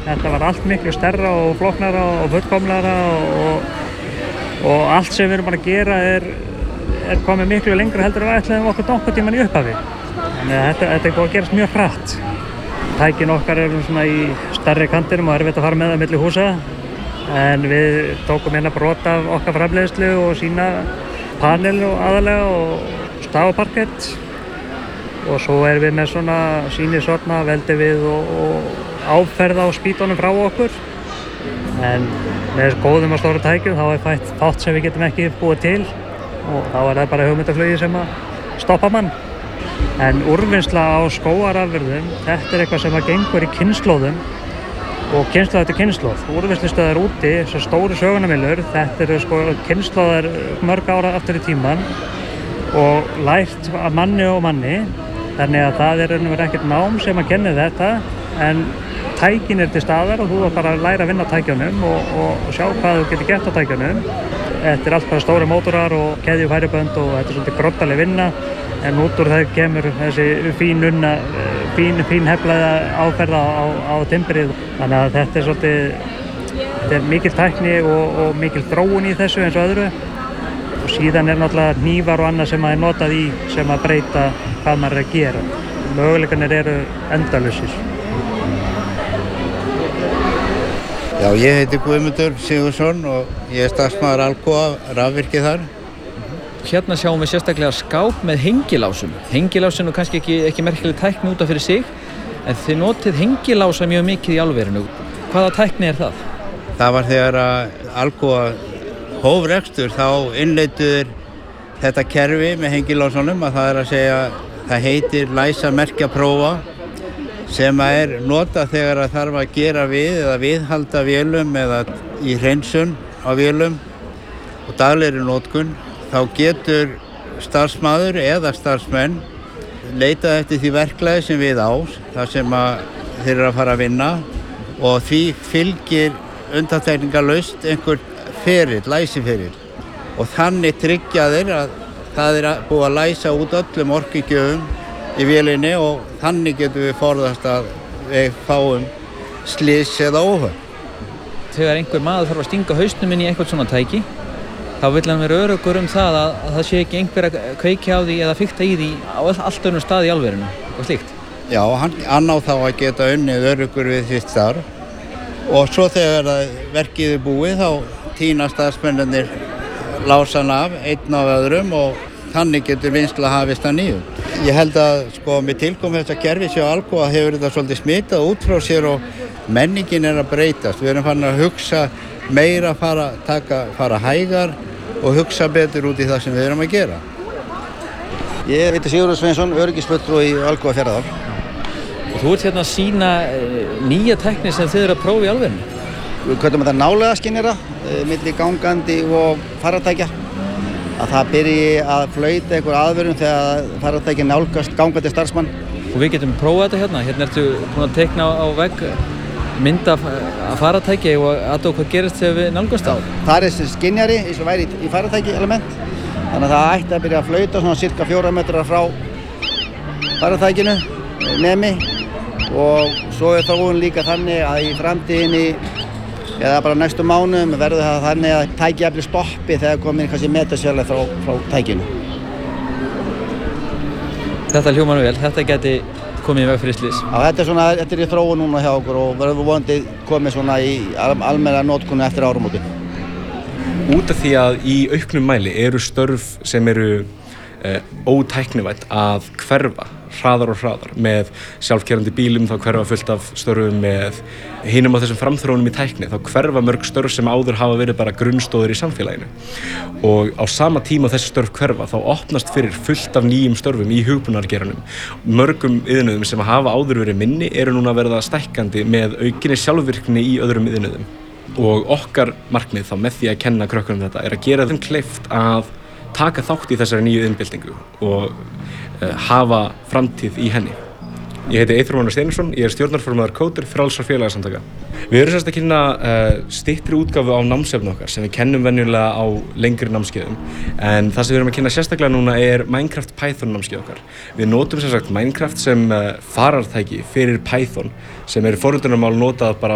Þetta var allt miklu stærra og flóknara og fullkomnara og allt sem við erum bara að gera er komið miklu lengra heldur en við ætluðum okkur nokkuð tímann í upphafi. Þannig að þetta er búið að gerast mjög hratt. Tækin okkar eru svona í stærri kantinum og erfitt að fara með það milli húsa. En við tókum hérna brot af okkar framleiðslu og sína panel og aðalega og stafaparkett. Og svo erum við með svona sýnisorna, veldi við og áferða á spýtunum frá okkur. En með góðum og stórum tækjum þá er fátt sem við getum ekki búið til og þá er það bara hugmyndaflugi sem að stoppa mann. En úrvinnsla á skógarafurðum, þetta er eitthvað sem að gengur í kynslóðum og kynslóð eftir kynslóð. Úrvinnslustöðar úti, svo stóru sögunarmyllur, þetta eru sko kynslóðar mörg ára aftur í tíman og lært af manni og manni. Þannig að það er ekkert nám sem að kenna þetta, en tækin er til staðar og þú þarf bara að læra að vinna á tækjunum og sjá hvað þú getur gert á tækjunum. Þetta er allt bara stóri mótorar og keðjufæribönd og þetta er svolítið groddaleg vinna. En út úr það kemur þessi fín heflaða áferða á timbrið. Þannig að þetta er mikil tækni og mikil þróun í þessu eins og öðru. Og síðan er náttúrulega hnífar og annað sem að er notað í sem að breyta hvað maður er að gera. Möguleikarnir eru endalausir. Já, ég heiti Guðmundur Sigurðsson og ég er starfsmaður Alcoa rafvirki þar. Hérna sjáum við sérstaklega skáp með hengilásum. Hengilásin er kannski ekki merkileg tækni út af fyrir sig, en þið notið hengilása mjög mikið í álverinu. Hvaða tækni er það? Það var þegar að Alcoa hóf rekstur, þá innleiddu þetta kerfi með hengilásunum, að það er að segja, það heitir læsa merkja prófa, sem er notað þegar að þarf að gera við eða viðhalda vélum eða í hreinsun á vélum og daglegri notkun. Þá getur starfsmaður eða starfsmenn leitað eftir því verklagi sem við á, þar sem þeir eru að fara að vinna og því fylgir undantekningarlaust einhver ferill, læsiferill. Og þannig tryggja þeir að það er búið að læsa út öllum orkugjöfum í vélinni og þannig getum við forðast að við fáum slys eða óhöpp. Þegar einhver maður þarf að stinga hausnum inn í eitthvað svona tæki, þá vill hann vera öruggur þar að það sé ekki einhver að kveikja á því eða fikta í því á allt önnur stað í álverinu og slíkt. Já, hann á þá að geta unnið öruggur við sitt starf og svo þegar verkið er búið þá tína starfsmennirnir lásan af einn af öðrum og þannig getur vinnsla hafist að nýju. Ég held að með tilkomu þessa kerfis hjá Alcoa hefur þetta svolítið smitað út frá sér og menningin er að breytast. Við erum farin að hugsa meira, fara hægar og hugsa betur út í það sem við erum að gera. Ég heiti Sigurður Sveinsson, öryggisfulltrúi í Alcoa Fjarðaál. Og þú ert hérna að sýna nýja tækni sem þið eru að prófa í álverinu. Við köllum þetta nálægðaskynjara milli gangandi og farartækja. Að það byrji að flauta einhver aðvörun þegar farartæki nálgast gangandi starfsmann. Og við getum prófað þetta hérna. Hérna ertu búin að teikna á vegg mynd af farartæki og aðtók hvað gerist þegar við nálgast á. Það er þessi skynjari eins og væri í farartæki element. Þannig að það ætti að byrja að flauta svona cirka 4 metrar frá farartækinu nemi og svo er þróun líka þannig að í framtíðinni eða bara næstu mánuðum verður það þannig að tækjafli stoppi þegar komin kannski metasjöla frá tækinu. Þetta hljómar vel, þetta geti komið í veg fyrir slys. Já, þetta er í þróun núna hjá okkur og verður vonandi komið svona í almenna notkun eftir áramótin. Út af því að í auknum mæli eru störf sem eru ótæknivænt að hverfa hraðar og hraðar. Með sjálfkeyrandi bílum þá hverfa fullt af störfum, með hinum á þessum framþróunum í tækni þá hverfa mörg störf sem áður hafa verið bara grunnstóðir í samfélaginu. Og á sama tíma þessi störf hverfa þá opnast fyrir fullt af nýjum störfum í hugbúnaðargeiranum. Mörgum iðnaðum sem hafa áður verið minni eru núna að verða stækkandi með aukinni sjálfvirkni í öðrum iðnaðum. Og okkar markmið þá með því að kenna krökkunum þetta er að gera þeim kleift að taka þátt í þessari nýju iðnbyltingu og hafa framtíð í henni. Ég heiti Eyþór Máni Steinarsson, ég er stjórnarformaður Kóder frjálsra félagasamtaka. Við erum að kynna styttri útgáfu á námsefni okkar sem við kennum venjulega á lengri námskeiðum. En það sem við erum að kynna sérstaklega núna er Minecraft Python námskeið okkar. Við notum Minecraft sem farartæki fyrir Python sem er forritunarmál notað bara